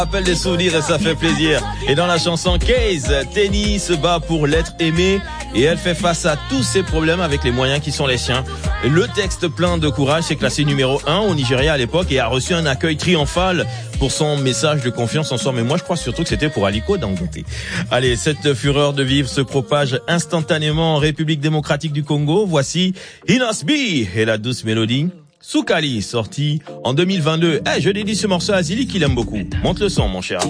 Rappelle des souvenirs et ça fait plaisir. Et dans la chanson Case, Tenny se bat pour l'être aimé et elle fait face à tous ses problèmes avec les moyens qui sont les siens. Le texte plein de courage s'est classé numéro 1 au Nigeria à l'époque et a reçu un accueil triomphal pour son message de confiance en soi. Mais moi, je crois surtout que c'était pour Aliko Dangote. Allez, cette fureur de vivre se propage instantanément en République démocratique du Congo. Voici Inos B et la douce mélodie Soukali, sorti en 2022. Je dédie ce morceau à Zili qu'il aime beaucoup. Monte le son, mon cher.